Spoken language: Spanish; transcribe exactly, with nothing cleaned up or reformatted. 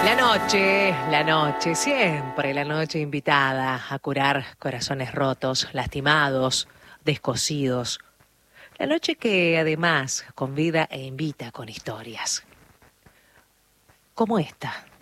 La noche, la noche, siempre la noche invitada a curar corazones rotos, lastimados, descosidos. La noche que además convida e invita con historias. Como esta.